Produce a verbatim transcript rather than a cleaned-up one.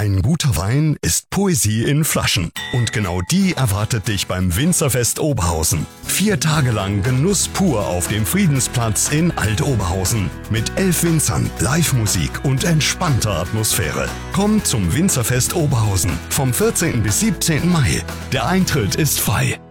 Ein guter Wein ist Poesie in Flaschen. Und genau die erwartet dich beim Winzerfest Oberhausen. Vier Tage lang Genuss pur auf dem Friedensplatz in Alt-Oberhausen. Mit elf Winzern, Live-Musik und entspannter Atmosphäre. Komm zum Winzerfest Oberhausen vom vierzehnten bis siebzehnten Mai. Der Eintritt ist frei.